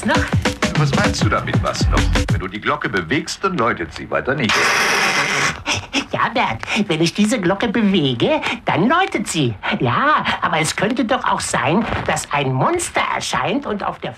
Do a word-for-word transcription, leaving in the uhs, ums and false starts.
Was noch? Was meinst du damit, was noch? Wenn du die Glocke bewegst, dann läutet sie, weiter nicht. Ja, Bert, wenn ich diese Glocke bewege, dann läutet sie. Ja, aber es könnte doch auch sein, dass ein Monster erscheint und auf der